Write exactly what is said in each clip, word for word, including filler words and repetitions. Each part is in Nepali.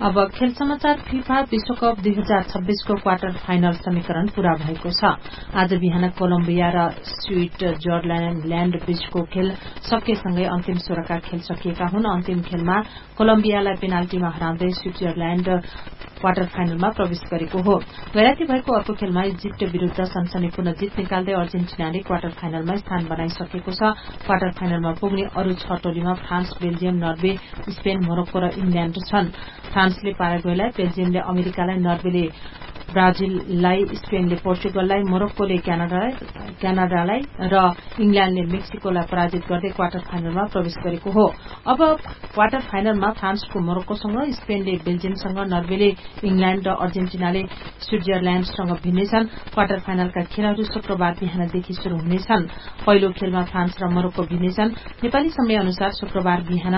अब खेल समाचार। फिफा विश्वकप दुई हजार छब्बीसको क्वार्टर फाइनल समीकरण पूरा भएको छ। आज बिहान कोलम्बिया र स्विट्जरल्याण्ड बीचको खेल सकिएसँगै अन्तिम सोह्रका खेल सकिएका हुन्। अन्तिम खेलमा कोलम्बियालाई पेनाल्टीमा हराउँदै स्विट्जरल्याण्ड क्वार्टर फाइनलमा प्रवेश गरेको हो। गैराती भएको अर्को खेलमा इजिप्ट विरूद्ध सनसनीपूर्ण जित निकाल्दै अर्जेन्टिनाले क्वार्टर फाइनलमा स्थान बनाइसकेको छ। क्वार्टर फाइनलमा पुग्ने अरू छ टोलीमा France, Belgium, Norway, Spain, Morocco र इङ्ल्याण्ड छन्। फ्रान्सले पाराग्वेलाई, बेल्जियमले अमेरिकालाई, नर्वेले ब्राजिललाई, स्पेनले पोर्चुगललाई, मोरक्कोले क्यानाडालाई र इङ्ल्याण्डले मेक्सिकोलाई पराजित गर्दै क्वार्टर फाइनलमा प्रवेश गरेको हो। अब क्वार्टर फाइनलमा फ्रान्सको मोरक्कोसँग, स्पेनले बेल्जियमसँग, नर्वेले इङ्ल्याण्ड र अर्जेन्टिनाले स्विट्जरल्याण्डसँग भिन्नेछन्। क्वार्टर फाइनलका खेलहरू शुक्रबार बिहानदेखि शुरू हुनेछन्। पहिलो खेलमा फ्रान्स र मोरक्को भिन्नेछन्। नेपाली समय अनुसार शुक्रबार बिहान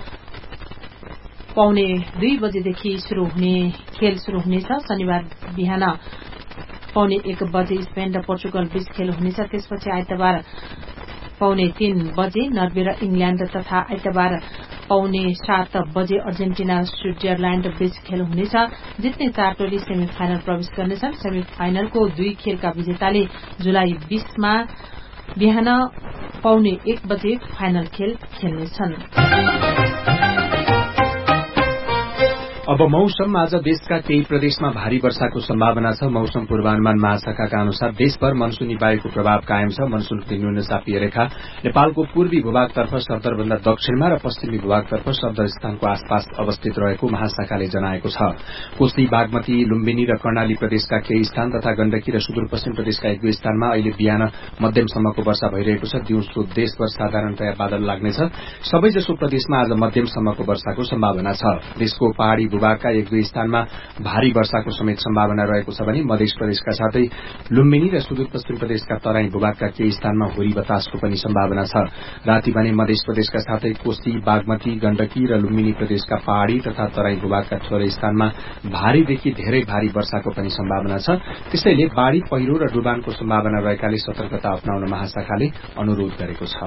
पाउने दुई बजेदेखि शुरू हुने खेल शुरू हुनेछ। शनिबार बिहान पाउने एक बजे स्पेन र पोर्चुगल बीच खेल हुनेछ। त्यसपछि आइतबार पाउने तीन बजे नर्वे र इङ्ल्याण्ड तथा आइतबार पाउने सात बजे अर्जेन्टिना स्विट्जरल्याण्ड बीच खेल हुनेछ। जित्ने चार टोली सेमी फाइनल प्रवेश गर्नेछन्। सेमी फाइनलको दुई खेलका विजेताले जुलाई बीसमा बिहान पाउने एक बजे फाइनल खेल खेल्नेछन्। अब मौसम। आज देशका केही प्रदेशमा भारी वर्षाको सम्भावना छ। मौसम पूर्वानुमान महाशाखाका अनुसार देशभर मनसूनी वायुको प्रभाव कायम छ। मनसूनको न्यून चापीय रेखा नेपालको पूर्वी भूभागतर्फ सरदरभन्दा दक्षिणमा र पश्चिमी भूभागतर्फ सरदरस्थानको आसपास अवस्थित रहेको महाशाखाले जनाएको छ। कोशी, बागमती, लुम्बिनी र कर्णाली प्रदेशका केही स्थान तथा गण्डकी र सुदूरपश्चिम प्रदेशका एक दुई स्थानमा अहिले बिहान मध्यमसम्मको वर्षा भइरहेको छ। दिउँसो देशभर साधारणतया बादल लाग्नेछ। सबैजसो प्रदेशमा आज मध्यमसम्मको वर्षाको सम्भावना छ। देशको पहाड़ी भूभागका एक दुई स्थानमा भारी वर्षाको समेत सम्भावना रहेको छ भने मध्य प्रदेशका साथै लुम्बिनी र सुदूरपश्चिम प्रदेशका तराई भूभागका केही स्थानमा हुरी बतासको पनि सम्भावना छ। राति भने मध्य प्रदेशका साथै कोशी, बागमती, गण्डकी र लुम्बिनी प्रदेशका पहाड़ी तथा तराई भूभागका थोरै स्थानमा भारीदेखि धेरै भारी वर्षाको पनि सम्भावना छ। त्यसैले बाढ़ी, पहिरो र डुबानको सम्भावना रहेकाले सतर्कता अपनाउन महाशाखाले अनुरोध गरेको छ।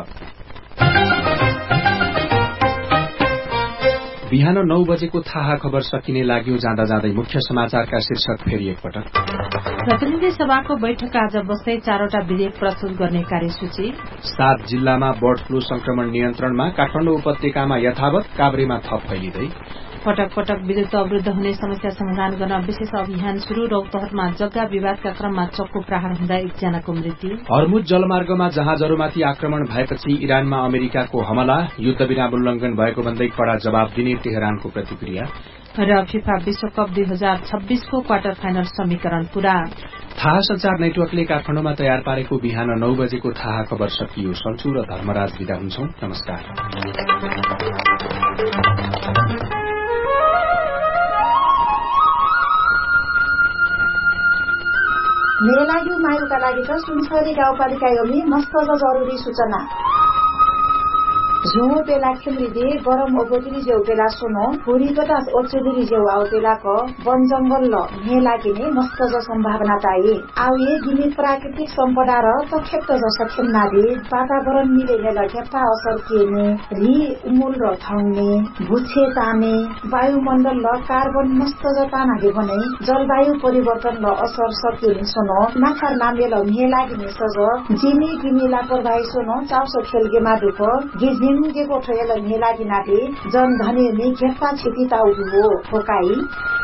बिहान नौ बजेको थाहा खबर सकिने लाग्यो। जाँदा जाँदै मुख्य समाचारका शीर्षक फेरि एकपटक। प्रतिनिधि सभाको बैठक आज बस्दै चारवटा विधेयक प्रस्तुत गर्ने कार्यसूची। सात जिल्लामा बर्ड फ्लू संक्रमण नियन्त्रणमा, काठमाडौँ उपत्यकामा यथावत, काभ्रेमा थप फैलिँदै। पटक पटक विद्युत अवरुद्ध हुने समस्या समाधान गर्न विशेष अभियान शुरू। रौतहटमा जग्गा विवादका क्रममा चक्कु प्रहार हुँदा एकजनाको मृत्यु। हर्मुज जलमार्गमा जहाजहरूमाथि आक्रमण भएपछि इरानमा अमेरिकाको हमला। युद्ध विराम उल्लंघन भएको भन्दै कड़ा जवाब दिने तेहरानको प्रतिक्रिया। र फिफा विश्वकप दुई हजार छब्बीसको क्वार्टर फाइनल समीकरण पूरा। थाहा संचार नेटवर्कले काठमाडौँमा तयार पारेको बिहान नौ बजेको थाहा खबर सकियो। सन्चु र धर्मराज विदा हुन्छौं। नमस्कार। मेरो लागि मायुका लागि त सुनसरी गाउँपालिका योगी मस्त जरुरी सूचना। झुमो बेला खेलिदे गरम ओगोतिरी जेउ बेला सुनो हुरी बतास ओचुदिरी जेउ आउ बेला क वन जंगल ल मे लागिने मस्त ज सम्भावना ताई आउए गिनी प्राकृतिक सम्पदा र तखेत ज सखेन्ना दे वातावरण मिलेले लखेपा असर केने रि उमुल र थाउने भुछे ताने वायुमण्डल ल कार्बन मस्त ज तानाले भने जलवायु परिवर्तन ल असर सकिने सुनो नाखार नामे ल मे लागिने सज जिनी गिनी लापरवाही सुनो चाउसो खेलगेमा दुख गिज निमुगेको ठयल मेलागी नाटे जन धनी मे घेप्पा छिपी ताउदु हो फोकाई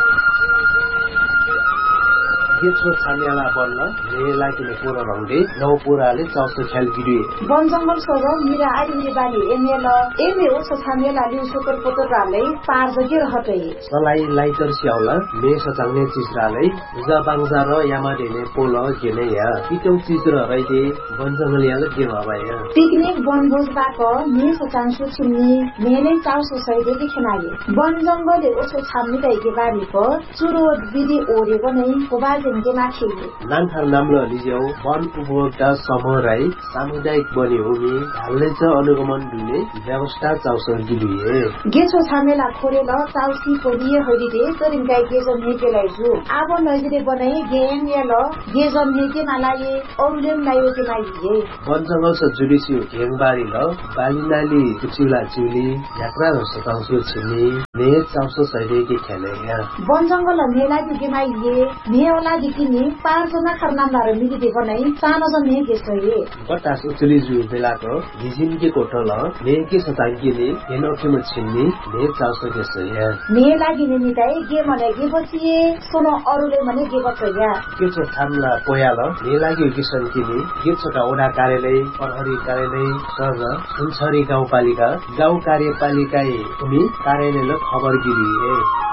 गेछो छानियाला बल्ल मेलागी पुरा रंगे नौ पुराले चौसो खेल गिरी वन जंगल सग मिरा आइले बाली एमेल एमे ओस छानियाला लिउ सुकर पोतराले पार जगिर हटै सलाई लाइटर स्याउला मे सचाउने चिसराले जबाङजा र यामाडेले पोल गेले या पिटौ चित्र रैदे वन जंगल याले के भबाया पिकनिक वनभोज बाक मे सचांसु छिन्नी मेले चाउसो सैदे खनागे वन जंगलले ओस छान्नी दैके बारी प चुरो बिदी ओरे गनै कोबाज ढिङ्केमा खेले लाङथार नाम्लो लिज्याउ वन उपभोक्ता समूह राई सामुदायिक बने हुमी ढाल्ने छ अनुगमन दुने व्यवस्था चाउसर गिलिए गेछो छामेला खोरेल चाउसी पोलिए हरिदे तरिनकाई गेजम हेकेलाई जु आब नजिरे बनाई गेम याल गेजम हेके नालाये औलेम लायो के माइए वन जंगल स जुडिसियो घेङबारी ल बालिनाली कुचिला चिउली यात्रा सताउँसो छिनी ने चाउसो सैले के खेले या वन जंगल नेला के माइए नेला दिकिनी पाँच जना खरनामदार मिलिदे बनाई सानो जन ने गेसए बतास उचली जु बेलाको हिजिन के कोठल ने के सताङ्गिने हेनोखे म छिन्नी ने चाउसो गेसए ने लागि ने निताई गे मने गे बचिए सोनो अरुले मने गे बचया के छ थामला पोयाल ने लागि किसन किनी के छटा ओडा कार्यालय प्रहरी कार्यालय सर सुनछरी गाउँपालिका गाउँ कार्यपालिकाए उनी कार्यालयले खबर गिरिए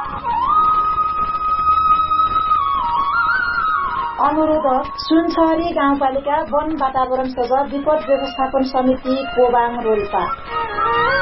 अनुरोध सुनछरी गाउँपालिका वन वातावरण सभा विपद व्यवस्थापन समिति कोबाङ रोल्पा